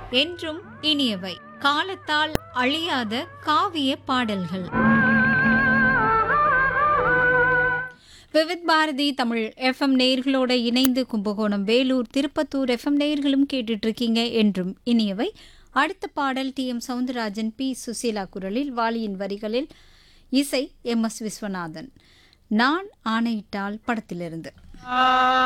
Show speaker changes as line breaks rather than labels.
என்றும் இனியவை, காலத்தால் அழியாத காவிய பாடல்கள். விவித் பாரதி தமிழ் FM நேயர்களோட இணைந்து கும்பகோணம், வேலூர், திருப்பத்தூர் FM நேயர்களும் கேட்டுட்டு இருக்கீங்க. என்றும் இனியவை. அடுத்த பாடல் TM சவுந்தரராஜன், P சுசீலா குரலில், வாலியின் வரிகளில், இசை MS விஸ்வநாதன். நான் ஆணையிட்டால் படத்திலிருந்து.